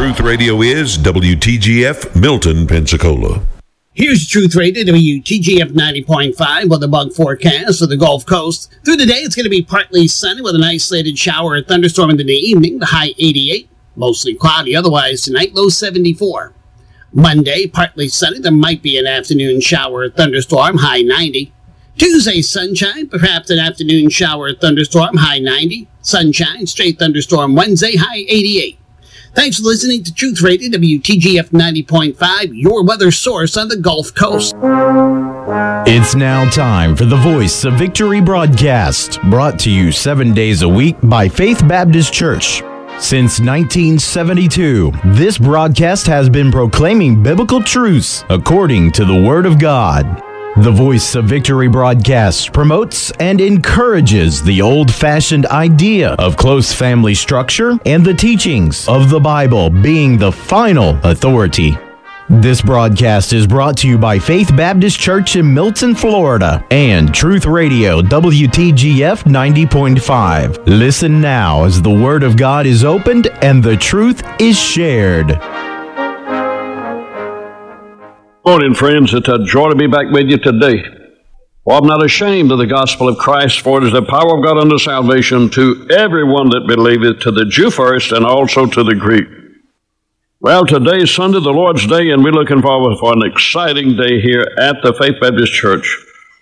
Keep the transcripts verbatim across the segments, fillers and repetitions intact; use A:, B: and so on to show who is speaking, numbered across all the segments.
A: Truth Radio is W T G F Milton, Pensacola.
B: Here's Truth Radio, W T G F ninety point five with a bug forecast for the Gulf Coast. Through the day, it's going to be partly sunny with an isolated shower or thunderstorm into the evening, the high eighty-eight. Mostly cloudy otherwise tonight, low seventy-four. Monday, partly sunny. There might be an afternoon shower or thunderstorm, high ninety. Tuesday, sunshine, perhaps an afternoon shower or thunderstorm, high ninety. Sunshine, straight thunderstorm Wednesday, high eighty-eight. Thanks for listening to Truth Radio, W T G F ninety point five, your weather source on the Gulf Coast.
C: It's now time for the Voice of Victory broadcast, brought to you seven days a week by Faith Baptist Church. Since nineteen seventy-two, this broadcast has been proclaiming biblical truths according to the Word of God. The Voice of Victory broadcast promotes and encourages the old-fashioned idea of close family structure and the teachings of the Bible being the final authority. This broadcast is brought to you by Faith Baptist Church in Milton, Florida, and Truth Radio W T G F ninety point five. Listen now as the Word of God is opened and the truth is shared.
D: Morning, friends. It's a joy to be back with you today. For I'm not ashamed of the gospel of Christ, for it is the power of God unto salvation to everyone that believeth, to the Jew first, and also to the Greek. Well, today is Sunday, the Lord's Day, and we're looking forward for an exciting day here at the Faith Baptist Church,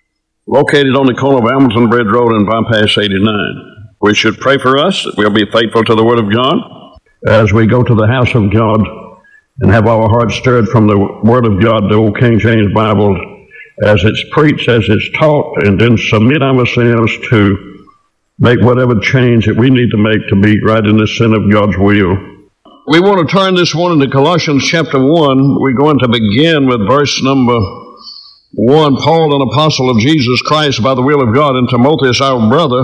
D: located on the corner of Hamilton Bridge Road and Bypass eighty-nine. We should pray for us that we'll be faithful to the Word of God as we go to the house of God and have our hearts stirred from the Word of God, the old King James Bible, as it's preached, as it's taught, and then submit ourselves to make whatever change that we need to make to be right in the center of God's will. We want to turn this morning to Colossians chapter one. We're going to begin with verse number one. Paul, an apostle of Jesus Christ by the will of God, and Timotheus, our brother,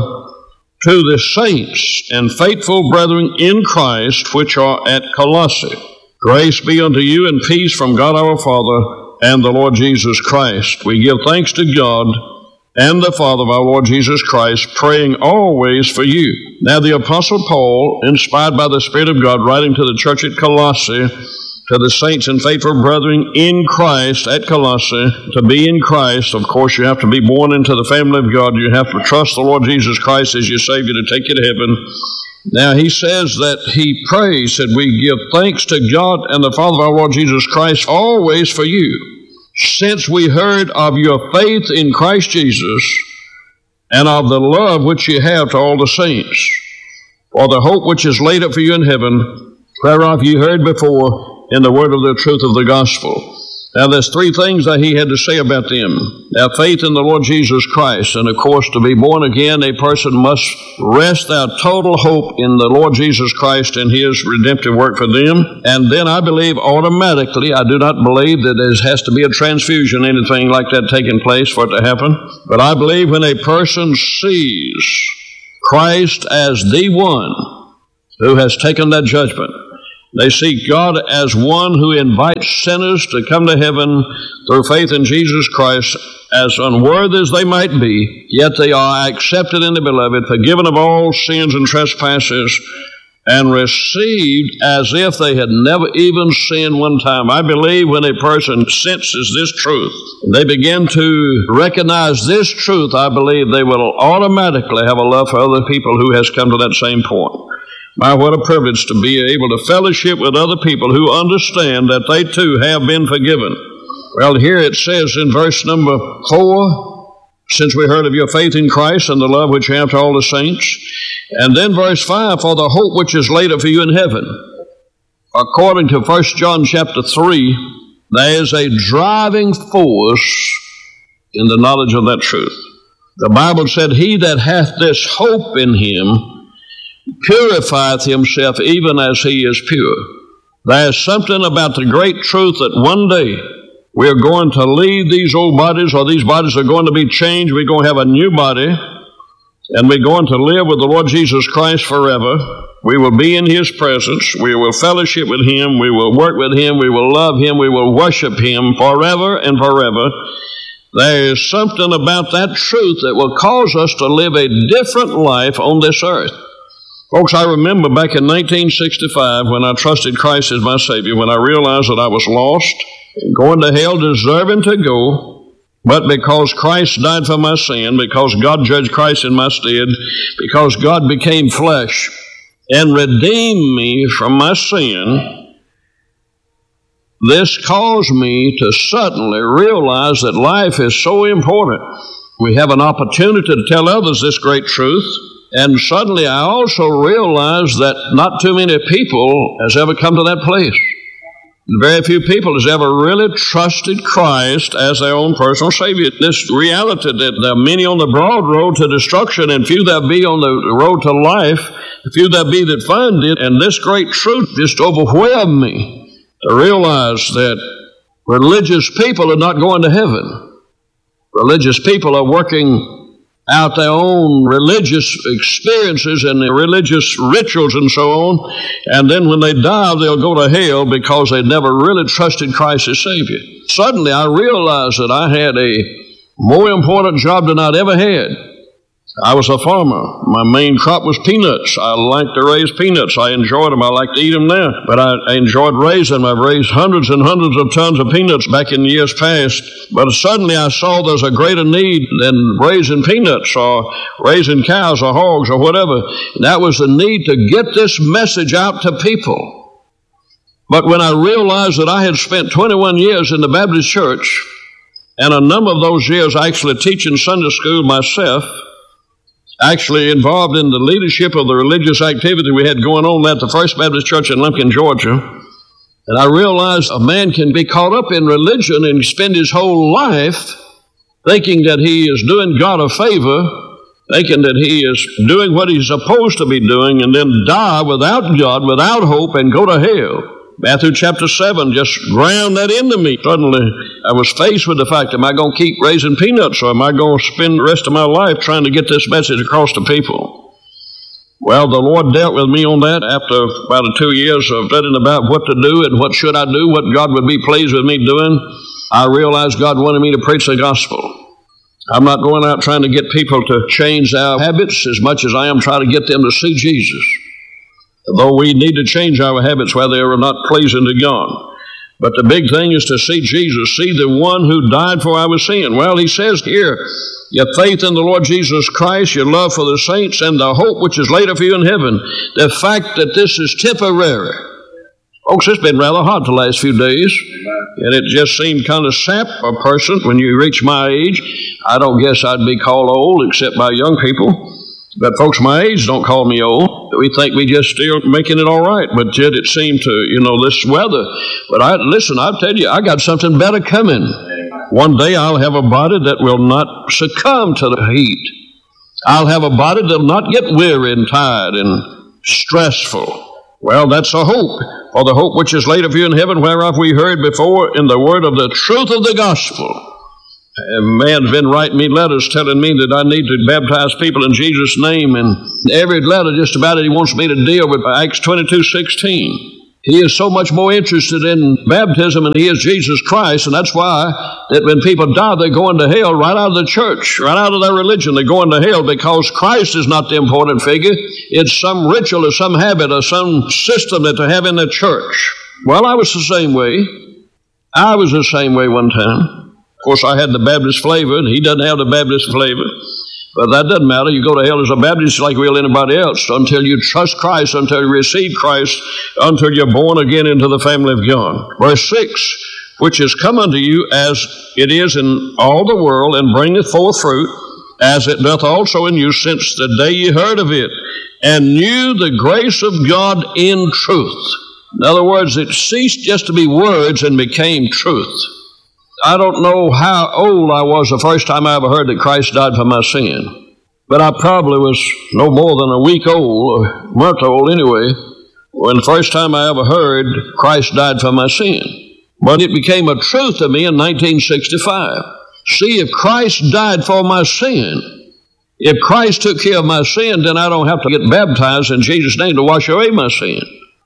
D: to the saints and faithful brethren in Christ which are at Colossae. Grace be unto you and peace from God our Father and the Lord Jesus Christ. We give thanks to God and the Father of our Lord Jesus Christ, praying always for you. Now the Apostle Paul, inspired by the Spirit of God, writing to the church at Colossae, to the saints and faithful brethren in Christ at Colossae. To be in Christ, of course, you have to be born into the family of God. You have to trust the Lord Jesus Christ as your Savior to take you to heaven. Now, he says that he prays that we give thanks to God and the Father of our Lord Jesus Christ always for you, since we heard of your faith in Christ Jesus and of the love which you have to all the saints, for the hope which is laid up for you in heaven, whereof you heard before in the word of the truth of the gospel. Now, there's three things that he had to say about them. Now, faith in the Lord Jesus Christ. And, of course, to be born again, a person must rest their total hope in the Lord Jesus Christ and His redemptive work for them. And then I believe automatically, I do not believe that there has to be a transfusion, anything like that taking place for it to happen. But I believe when a person sees Christ as the one who has taken that judgment, they see God as one who invites sinners to come to heaven through faith in Jesus Christ, as unworthy as they might be, yet they are accepted in the Beloved, forgiven of all sins and trespasses, and received as if they had never even sinned one time. I believe when a person senses this truth, they begin to recognize this truth, I believe they will automatically have a love for other people who has come to that same point. My, what a privilege to be able to fellowship with other people who understand that they too have been forgiven. Well, here it says in verse number four, since we heard of your faith in Christ and the love which you have to all the saints. And then verse five, for the hope which is laid up for you in heaven. According to First John chapter three, there is a driving force in the knowledge of that truth. The Bible said, he that hath this hope in him purifieth himself even as he is pure. There's something about the great truth that one day we're going to leave these old bodies, or these bodies are going to be changed. We're going to have a new body, and we're going to live with the Lord Jesus Christ forever. We will be in His presence. We will fellowship with Him. We will work with Him. We will love Him. We will worship Him forever and forever. There is something about that truth that will cause us to live a different life on this earth. Folks, I remember back in nineteen sixty-five when I trusted Christ as my Savior, when I realized that I was lost, going to hell, deserving to go, but because Christ died for my sin, because God judged Christ in my stead, because God became flesh and redeemed me from my sin, this caused me to suddenly realize that life is so important. We have an opportunity to tell others this great truth. And suddenly I also realized that not too many people has ever come to that place. Very few people has ever really trusted Christ as their own personal Savior. This reality that there are many on the broad road to destruction and few that be on the road to life, few that be that find it, and this great truth just overwhelmed me to realize that religious people are not going to heaven. Religious people are working out their own religious experiences and religious rituals and so on, and then when they die, they'll go to hell because they never really trusted Christ as Savior. Suddenly, I realized that I had a more important job than I'd ever had. I was a farmer. My main crop was peanuts. I liked to raise peanuts. I enjoyed them. I like to eat them now. But I, I enjoyed raising them. I've raised hundreds and hundreds of tons of peanuts back in years past. But suddenly I saw there's a greater need than raising peanuts or raising cows or hogs or whatever. And that was the need to get this message out to people. But when I realized that I had spent twenty-one years in the Baptist church, and a number of those years actually teaching Sunday school myself, actually involved in the leadership of the religious activity we had going on at the First Baptist Church in Lumpkin, Georgia. And I realized a man can be caught up in religion and spend his whole life thinking that he is doing God a favor, thinking that he is doing what he's supposed to be doing, and then die without God, without hope, and go to hell. Matthew chapter seven just ground that into me. Suddenly, I was faced with the fact, am I going to keep raising peanuts, or am I going to spend the rest of my life trying to get this message across to people? Well, the Lord dealt with me on that after about two years of studying about what to do and what should I do, what God would be pleased with me doing. I realized God wanted me to preach the gospel. I'm not going out trying to get people to change their habits as much as I am trying to get them to see Jesus. Though we need to change our habits where they are not pleasing to God. But the big thing is to see Jesus, see the one who died for our sin. Well, he says here, your faith in the Lord Jesus Christ, your love for the saints, and the hope which is laid up for you in heaven. The fact that this is temporary. Folks, it's been rather hot the last few days, and it just seemed kind of sap a person when you reach my age. I don't guess I'd be called old except by young people. But folks my age don't call me old. We think we just still making it all right. But yet it seemed to, you know, this weather. But I listen, I'll tell you, I got something better coming. One day I'll have a body that will not succumb to the heat. I'll have a body that will not get weary and tired and stressful. Well, that's a hope. For the hope which is laid of you in heaven, whereof we heard before in the word of the truth of the gospel. A man's been writing me letters telling me that I need to baptize people in Jesus' name, and every letter just about it he wants me to deal with Acts twenty-two sixteen. He is so much more interested in baptism than he is Jesus Christ, and that's why that when people die, they're going to hell right out of the church, right out of their religion. They're going to hell because Christ is not the important figure. It's some ritual or some habit or some system that they have in the church. Well, I was the same way. I was the same way one time. Of course, I had the Baptist flavor, and he doesn't have the Baptist flavor. But that doesn't matter. You go to hell as a Baptist like will anybody else until you trust Christ, until you receive Christ, until you're born again into the family of God. Verse six, which is come unto you as it is in all the world, and bringeth forth fruit, as it doth also in you since the day ye heard of it, and knew the grace of God in truth. In other words, it ceased just to be words and became truth. I don't know how old I was the first time I ever heard that Christ died for my sin. But I probably was no more than a week old, or a month old anyway, when the first time I ever heard Christ died for my sin. But it became a truth to me in nineteen sixty-five. See, if Christ died for my sin, if Christ took care of my sin, then I don't have to get baptized in Jesus' name to wash away my sin.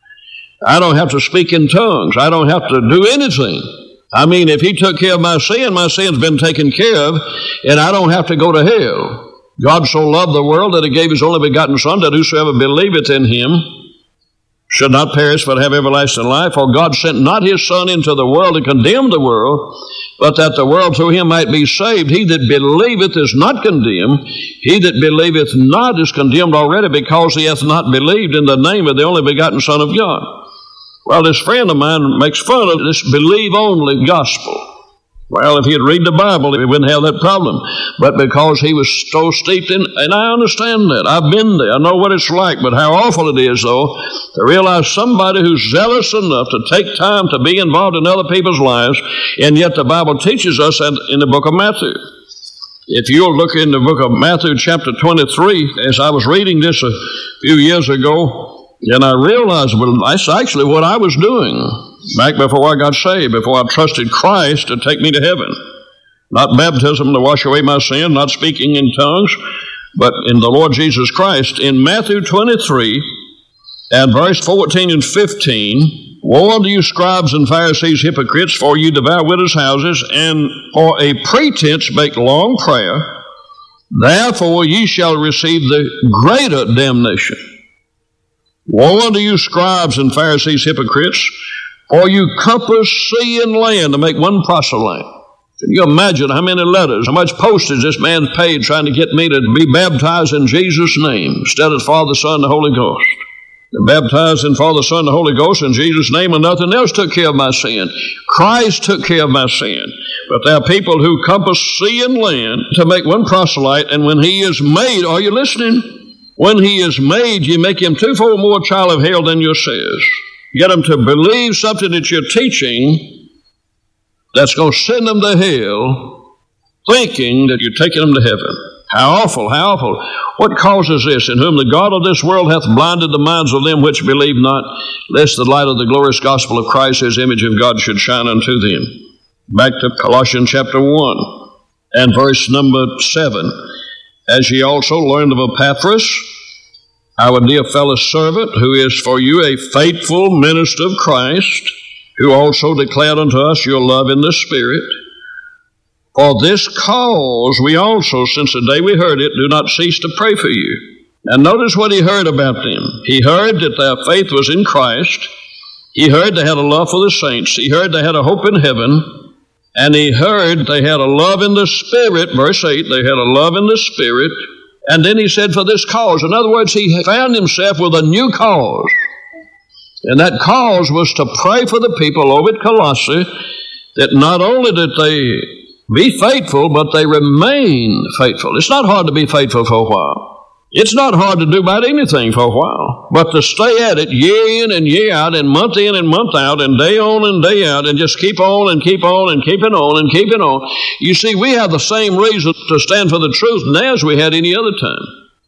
D: I don't have to speak in tongues. I don't have to do anything. I mean, if he took care of my sin, my sin's been taken care of, and I don't have to go to hell. God so loved the world that he gave his only begotten Son, that whosoever believeth in him should not perish but have everlasting life. For God sent not his Son into the world to condemn the world, but that the world through him might be saved. He that believeth is not condemned. He that believeth not is condemned already, because he hath not believed in the name of the only begotten Son of God. Well, this friend of mine makes fun of this believe-only gospel. Well, if he'd read the Bible, he wouldn't have that problem. But because he was so steeped in, and I understand that. I've been there. I know what it's like. But how awful it is, though, to realize somebody who's zealous enough to take time to be involved in other people's lives, and yet the Bible teaches us in the book of Matthew. If you'll look in the book of Matthew chapter twenty-three, as I was reading this a few years ago, and I realized, well, that's actually what I was doing back before I got saved, before I trusted Christ to take me to heaven. Not baptism to wash away my sin, not speaking in tongues, but in the Lord Jesus Christ. In Matthew twenty-three, and verse fourteen and fifteen, woe unto you, scribes and Pharisees, hypocrites, for you devour widows' houses, and for a pretense make long prayer. Therefore ye shall receive the greater damnation. Woe unto you, scribes and Pharisees, hypocrites, for you compass sea and land to make one proselyte. Can you imagine how many letters, how much postage this man paid trying to get me to be baptized in Jesus' name instead of Father, Son, and the Holy Ghost? Baptized in Father, Son, and the Holy Ghost in Jesus' name, and nothing else took care of my sin. Christ took care of my sin. But there are people who compass sea and land to make one proselyte, and when he is made, are you listening? When he is made, you make him twofold more child of hell than yourselves. Get them to believe something that you're teaching that's going to send them to hell, thinking that you're taking them to heaven. How awful, how awful. What causes this? In whom the God of this world hath blinded the minds of them which believe not, lest the light of the glorious gospel of Christ, his image of God, should shine unto them. Back to Colossians chapter one and verse number seven. As ye also learned of Epaphras, our dear fellow servant, who is for you a faithful minister of Christ, who also declared unto us your love in the Spirit. For this cause we also, since the day we heard it, do not cease to pray for you. And notice what he heard about them. He heard that their faith was in Christ. He heard they had a love for the saints. He heard they had a hope in heaven. And he heard they had a love in the Spirit. Verse eight, they had a love in the Spirit. And then he said, for this cause. In other words, he found himself with a new cause. And that cause was to pray for the people over at Colossae, that not only did they be faithful, but they remain faithful. It's not hard to be faithful for a while. It's not hard to do about anything for a while. But to stay at it year in and year out, and month in and month out, and day on and day out, and just keep on and keep on and keep it on and keep it on. You see, we have the same reason to stand for the truth now as we had any other time.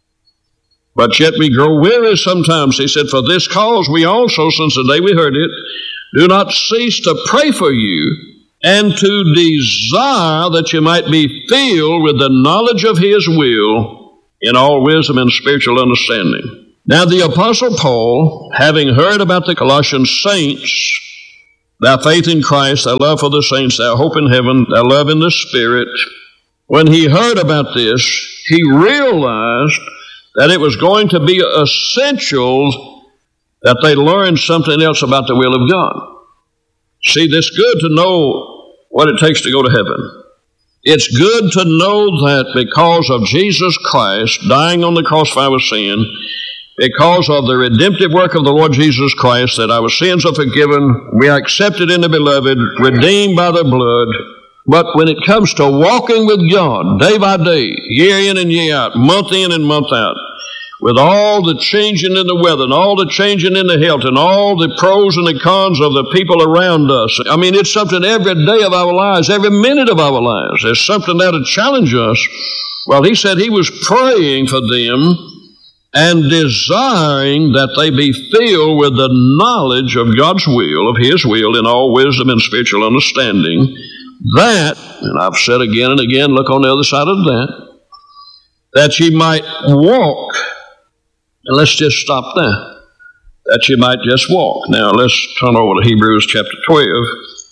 D: But yet we grow weary sometimes. He said, for this cause we also, since the day we heard it, do not cease to pray for you, and to desire that you might be filled with the knowledge of his will, in all wisdom and spiritual understanding. Now the Apostle Paul, having heard about the Colossian saints, their faith in Christ, their love for the saints, their hope in heaven, their love in the Spirit, when he heard about this, he realized that it was going to be essential that they learn something else about the will of God. See, it's good to know what it takes to go to heaven. It's good to know that because of Jesus Christ dying on the cross for our sin, because of the redemptive work of the Lord Jesus Christ, that our sins are forgiven, we are accepted in the Beloved, redeemed by the blood. But when it comes to walking with God, day by day, year in and year out, month in and month out, with all the changing in the weather and all the changing in the health and all the pros and the cons of the people around us. I mean, it's something every day of our lives, every minute of our lives. There's something there to challenge us. Well, he said he was praying for them and desiring that they be filled with the knowledge of God's will, of his will, in all wisdom and spiritual understanding. That, and I've said again and again, look on the other side of that, that ye might walk. And let's just stop there. That you might just walk. Now let's turn over to Hebrews chapter twelve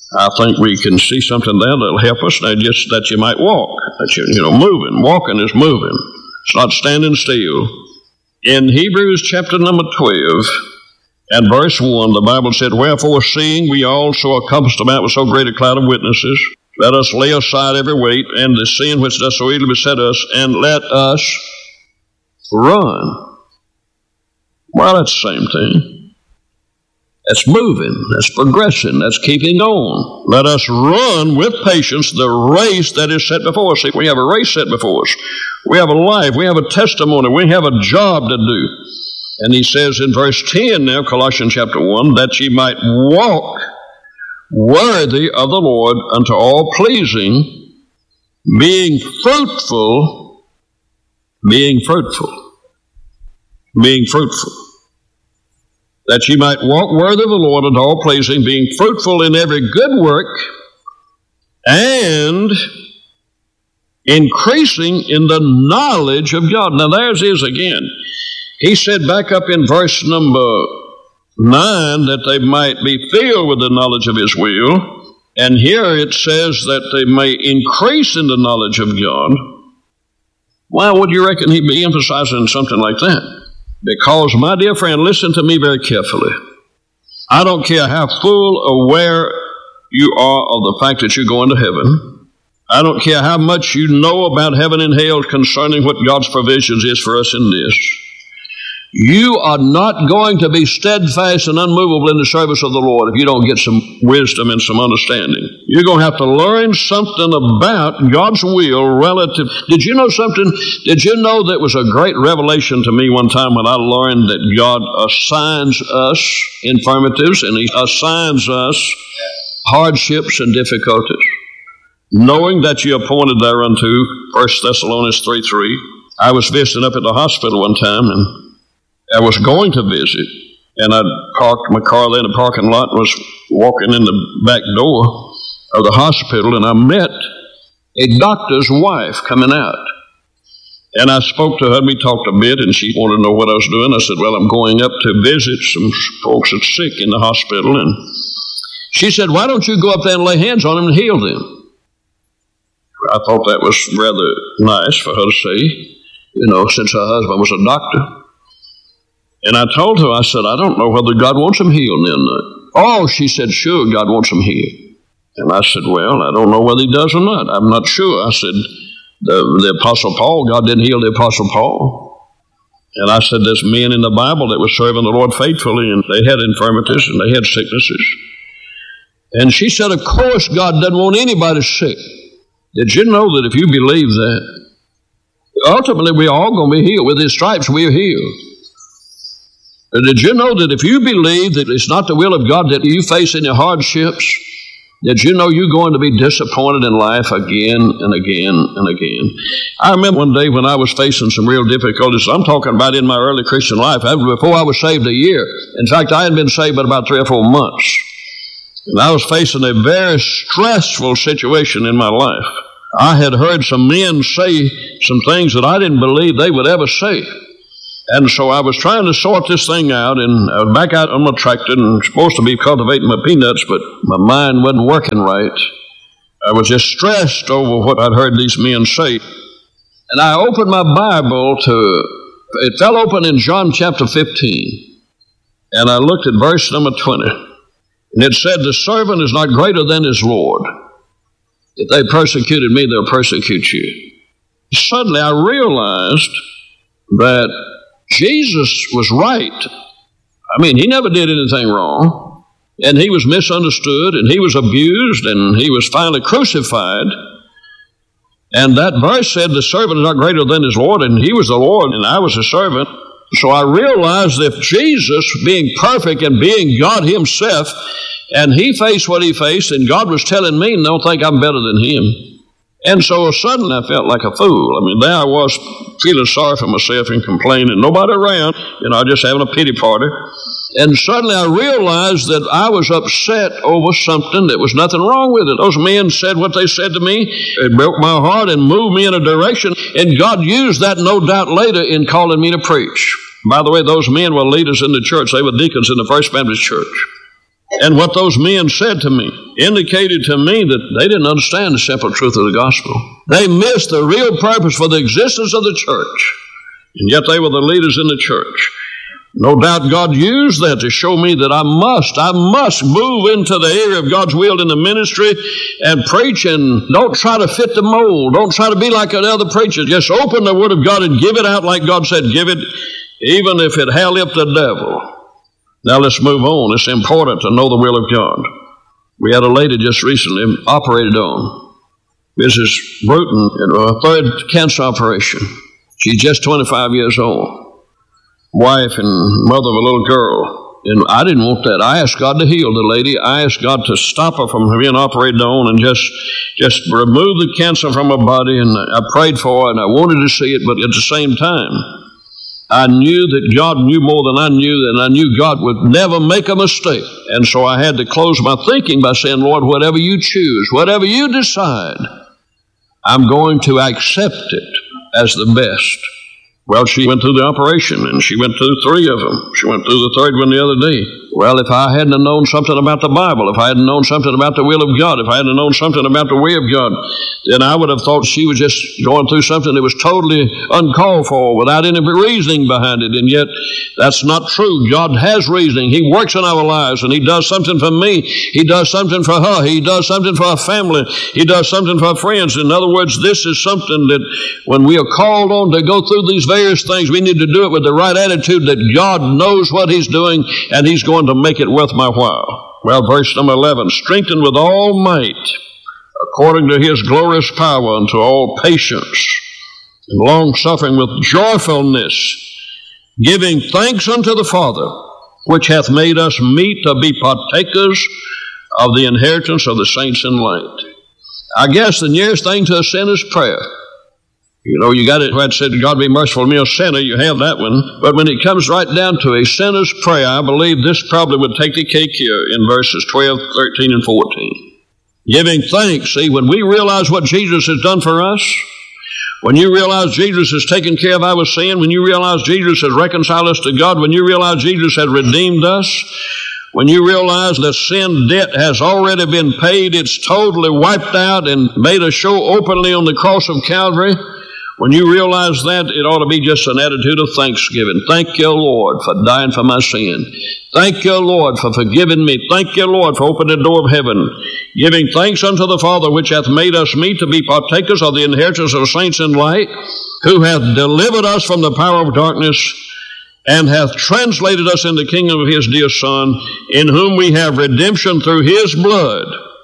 D: I think we can see something there that'll help us, that just that you might walk, that you, you know, moving. Walking is moving. It's not standing still. In Hebrews chapter number twelve and verse one, the Bible said, "Wherefore, seeing we also are compassed about with so great a cloud of witnesses, let us lay aside every weight and the sin which does so easily beset us, and let us run." Well, that's the same thing. That's moving, that's progressing, that's keeping on. Let us run with patience the race that is set before us. See, we have a race set before us. We have a life, we have a testimony, we have a job to do. And he says in verse ten now, Colossians chapter one, that ye might walk worthy of the Lord unto all pleasing, being fruitful, being fruitful, being fruitful. That ye might walk worthy of the Lord unto all pleasing, being fruitful in every good work, and increasing in the knowledge of God. Now there's his again. He said back up in verse number nine that they might be filled with the knowledge of his will. And here it says that they may increase in the knowledge of God. Why would you reckon he'd be emphasizing something like that? Because, my dear friend, listen to me very carefully. I don't care how full aware you are of the fact that you're going to heaven. I don't care how much you know about heaven and hell concerning what God's provisions is for us in this. You are not going to be steadfast and unmovable in the service of the Lord if you don't get some wisdom and some understanding. You're going to have to learn something about God's will relative. Did you know something? Did you know that was a great revelation to me one time when I learned that God assigns us infirmities and he assigns us hardships and difficulties, knowing that you appointed thereunto, First Thessalonians three three. I was visiting up at the hospital one time, and I was going to visit, and I parked my car there in the parking lot and was walking in the back door of the hospital, and I met a doctor's wife coming out. And I spoke to her, and we talked a bit, and she wanted to know what I was doing. I said, well, I'm going up to visit some folks that's sick in the hospital. And she said, why don't you go up there and lay hands on them and heal them? I thought that was rather nice for her to say, you know, since her husband was a doctor. And I told her, I said, I don't know whether God wants them healed then. Oh, she said, sure, God wants them healed. And I said, well, I don't know whether he does or not. I'm not sure. I said, the, the Apostle Paul, God didn't heal the Apostle Paul. And I said, there's men in the Bible that were serving the Lord faithfully, and they had infirmities and they had sicknesses. And she said, of course, God doesn't want anybody sick. Did you know that if you believe that, ultimately we're all going to be healed. With his stripes, we're healed. Did you know that if you believe that it's not the will of God that you face any hardships, did you know you're going to be disappointed in life again and again and again? I remember one day when I was facing some real difficulties. I'm talking about in my early Christian life, before I was saved a year. In fact, I hadn't been saved but about three or four months. And I was facing a very stressful situation in my life. I had heard some men say some things that I didn't believe they would ever say. And so I was trying to sort this thing out, and I was back out on my tractor and supposed to be cultivating my peanuts, but my mind wasn't working right. I was just stressed over what I'd heard these men say. And I opened my Bible to, it fell open in John chapter fifteen. And I looked at verse number twenty. And it said, the servant is not greater than his Lord. If they persecuted me, they'll persecute you. Suddenly I realized that Jesus was right. I mean, he never did anything wrong. And he was misunderstood, and he was abused, and he was finally crucified. And that verse said the servant is not greater than his Lord, and he was the Lord, and I was a servant. So I realized that Jesus, being perfect and being God himself, and he faced what he faced, and God was telling me, don't think I'm better than him. And so suddenly I felt like a fool. I mean, there I was feeling sorry for myself and complaining. Nobody around, you know, just having a pity party. And suddenly I realized that I was upset over something that was nothing wrong with it. Those men said what they said to me. It broke my heart and moved me in a direction. And God used that, no doubt, later in calling me to preach. By the way, those men were leaders in the church. They were deacons in the First Baptist Church. And what those men said to me indicated to me that they didn't understand the simple truth of the gospel. They missed the real purpose for the existence of the church. And yet they were the leaders in the church. No doubt God used that to show me that I must, I must move into the area of God's will in the ministry and preach, and don't try to fit the mold. Don't try to be like another preacher. Just open the Word of God and give it out like God said give it, even if it held up the devil. Now let's move on. It's important to know the will of God. We had a lady just recently operated on, Missus Bruton, in her third cancer operation. She's just twenty-five years old. Wife and mother of a little girl. And I didn't want that. I asked God to heal the lady. I asked God to stop her from being operated on and just just remove the cancer from her body. And I prayed for her and I wanted to see it, but at the same time, I knew that God knew more than I knew, and I knew God would never make a mistake. And so I had to close my thinking by saying, Lord, whatever you choose, whatever you decide, I'm going to accept it as the best. Well, she went through the operation, and she went through three of them. She went through the third one the other day. Well, if I hadn't known something about the Bible, if I hadn't known something about the will of God, if I hadn't known something about the way of God, then I would have thought she was just going through something that was totally uncalled for, without any reasoning behind it. And yet, that's not true. God has reasoning. He works in our lives, and He does something for me. He does something for her. He does something for our family. He does something for our friends. In other words, this is something that when we are called on to go through these various things, we need to do it with the right attitude that God knows what He's doing, and He's going to make it worth my while. Well, verse number eleven, strengthened with all might, according to His glorious power, unto all patience and long-suffering with joyfulness, giving thanks unto the Father, which hath made us meet to be partakers of the inheritance of the saints in light. I guess the nearest thing to a sinner's prayer. You know, you got it where it said, God be merciful to me, a sinner. You have that one. But when it comes right down to a sinner's prayer, I believe this probably would take the cake here in verses twelve, thirteen, and fourteen. Giving thanks. See, when we realize what Jesus has done for us, when you realize Jesus has taken care of our sin, when you realize Jesus has reconciled us to God, when you realize Jesus has redeemed us, when you realize the sin debt has already been paid, it's totally wiped out and made a show openly on the cross of Calvary, when you realize that, it ought to be just an attitude of thanksgiving. Thank you, Lord, for dying for my sin. Thank you, Lord, for forgiving me. Thank you, Lord, for opening the door of heaven. Giving thanks unto the Father, which hath made us meet to be partakers of the inheritance of the saints in light, who hath delivered us from the power of darkness, and hath translated us in the kingdom of His dear Son, in whom we have redemption through His blood.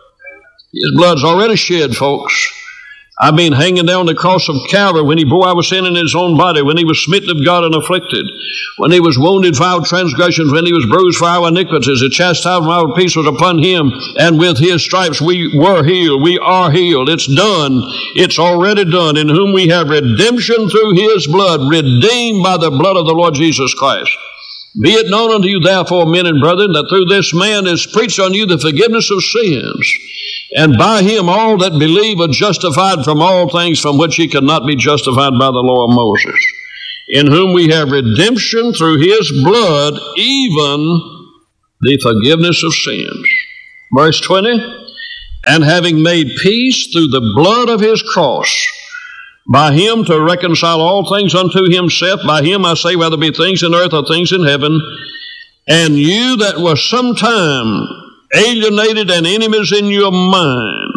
D: His blood's already shed, folks. I mean, hanging down the cross of Calvary, when He bore our sin in His own body, when He was smitten of God and afflicted, when He was wounded for our transgressions, when He was bruised for our iniquities, the chastisement of our peace was upon Him, and with His stripes we were healed. We are healed. It's done. It's already done, in whom we have redemption through His blood, redeemed by the blood of the Lord Jesus Christ. Be it known unto you, therefore, men and brethren, that through this man is preached on you the forgiveness of sins, and by Him all that believe are justified from all things from which ye could not be justified by the law of Moses, in whom we have redemption through His blood, even the forgiveness of sins. Verse twenty, and having made peace through the blood of His cross, by Him to reconcile all things unto Himself. By Him, I say, whether it be things in earth or things in heaven, and you that were sometime alienated and enemies in your mind.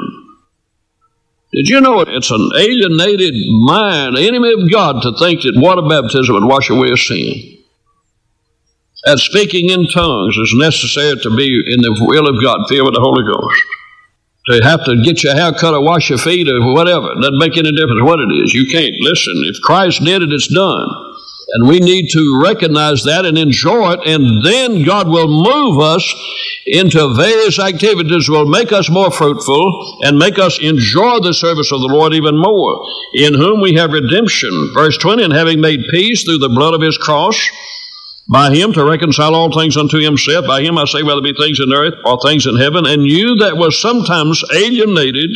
D: Did you know it? It's an alienated mind, enemy of God, to think that water baptism would wash away a sin. That speaking in tongues is necessary to be in the will of God, filled with the Holy Ghost. To have to get your hair cut or wash your feet or whatever, it doesn't make any difference what it is. You can't. Listen, if Christ did it, it's done. And we need to recognize that and enjoy it, and then God will move us into various activities, will make us more fruitful and make us enjoy the service of the Lord even more, in whom we have redemption. Verse twenty, and having made peace through the blood of His cross, by Him to reconcile all things unto Himself. By Him, I say, whether it be things in earth or things in heaven, and you that were sometimes alienated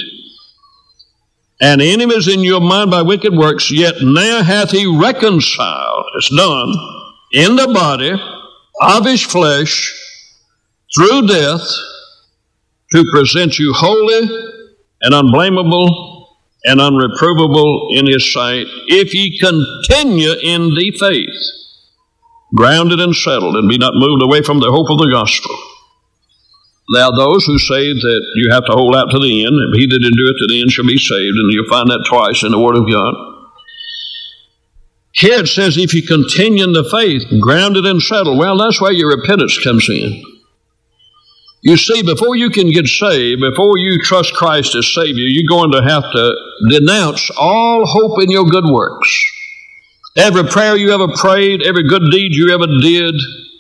D: and enemies in your mind by wicked works, yet now hath He reconciled, it's done, in the body of His flesh, through death, to present you holy and unblameable and unreprovable in his sight, if ye continue in the faith, grounded and settled, and be not moved away from the hope of the gospel. There are those who say that you have to hold out to the end, and he that endureth to the end shall be saved, and you'll find that twice in the Word of God. Here it says, if you continue in the faith, grounded and settled. Well, that's where your repentance comes in. You see, before you can get saved, before you trust Christ as Savior, you're going to have to denounce all hope in your good works. Every prayer you ever prayed, every good deed you ever did,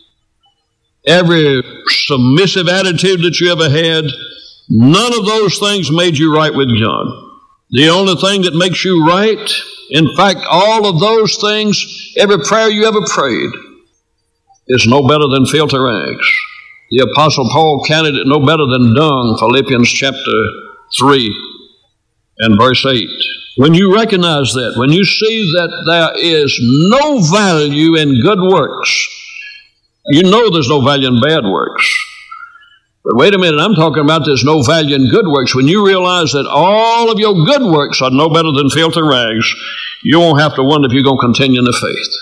D: every submissive attitude that you ever had, none of those things made you right with God. The only thing that makes you right, in fact, all of those things, every prayer you ever prayed, is no better than filthy rags. The Apostle Paul counted it no better than dung, Philippians chapter three and verse eight. When you recognize that, when you see that there is no value in good works, you know there's no value in bad works. But wait a minute, I'm talking about there's no value in good works. When you realize that all of your good works are no better than filthy rags, you won't have to wonder if you're going to continue in the faith.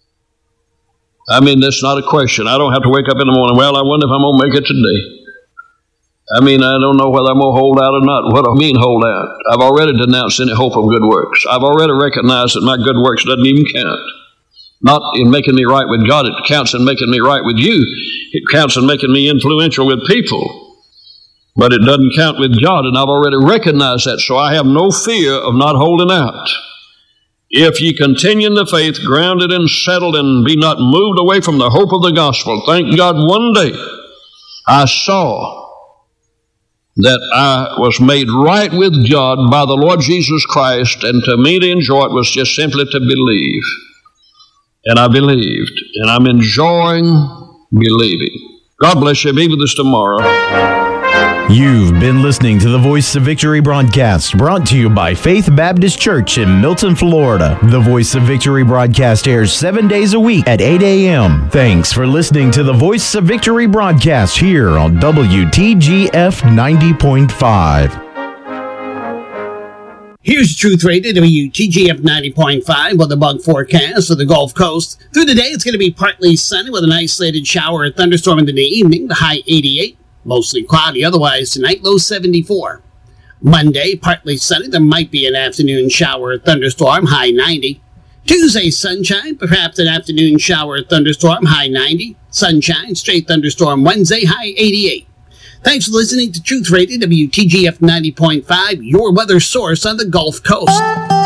D: I mean, that's not a question. I don't have to wake up in the morning, well, I wonder if I'm going to make it today. I mean, I don't know whether I'm going to hold out or not. What do I mean hold out? I've already denounced any hope of good works. I've already recognized that my good works doesn't even count. Not in making me right with God, it counts in making me right with you. It counts in making me influential with people. But it doesn't count with God, and I've already recognized that, so I have no fear of not holding out. If ye continue in the faith, grounded and settled, and be not moved away from the hope of the gospel. Thank God, one day I saw that I was made right with God by the Lord Jesus Christ, and to me to enjoy it was just simply to believe. And I believed, and I'm enjoying believing. God bless you. Be with us tomorrow.
C: You've been listening to the Voice of Victory broadcast, brought to you by Faith Baptist Church in Milton, Florida. The Voice of Victory broadcast airs seven days a week at eight a.m. Thanks for listening to the Voice of Victory broadcast here on W T G F ninety point five.
B: Here's Truth Radio, W T G F ninety point five, with a bug forecast for the Gulf Coast. Through the day, it's going to be partly sunny with an isolated shower or thunderstorm in the evening, the high eighty-eight. Mostly cloudy otherwise tonight, low seventy-four. Monday, partly sunny. There might be an afternoon shower or thunderstorm, high ninety. Tuesday, sunshine, perhaps an afternoon shower or thunderstorm, high ninety. Sunshine, straight thunderstorm Wednesday, high eighty-eight. Thanks for listening to Truth Radio, W T G F ninety point five, your weather source on the Gulf Coast.